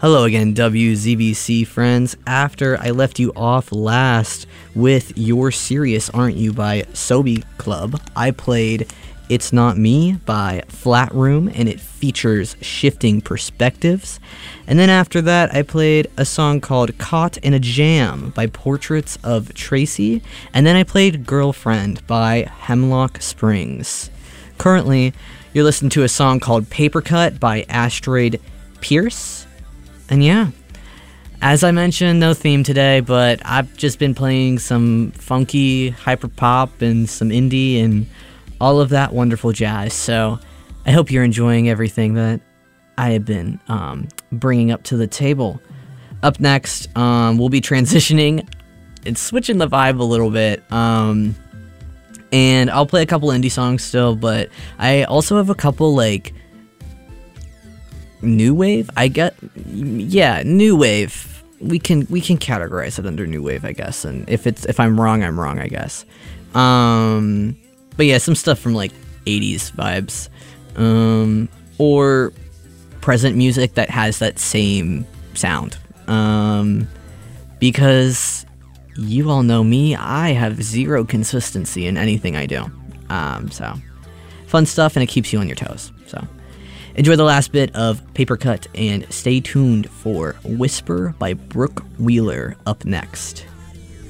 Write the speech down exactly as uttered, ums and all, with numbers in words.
Hello again, W Z B C friends. After I left you off last with You're Serious, Aren't You by Sobe Club, I played It's Not Me by Flat Room, and it features shifting perspectives. And then after that, I played a song called Caught in a Jam by Portraits of Tracy. And then I played Girlfriend by Hemlock Springs. Currently, you're listening to a song called Paper Cut by Asteroid Pierce. And yeah, as I mentioned, no theme today, but I've just been playing some funky hyper pop and some indie and all of that wonderful jazz. So I hope you're enjoying everything that I have been um, bringing up to the table. Up next, um, we'll be transitioning and switching the vibe a little bit. Um, and I'll play a couple indie songs still, but I also have a couple like new wave. I get, yeah, new wave. We can we can categorize it under new wave, I guess. And if it's if I'm wrong, I'm wrong, I guess. Um, but yeah, some stuff from like eighties vibes, um, or present music that has that same sound. Um, because you all know me, I have zero consistency in anything I do. Um, so fun stuff, and it keeps you on your toes. So. Enjoy the last bit of Paper Cut and stay tuned for Whisper by Brooke Wheeler up next.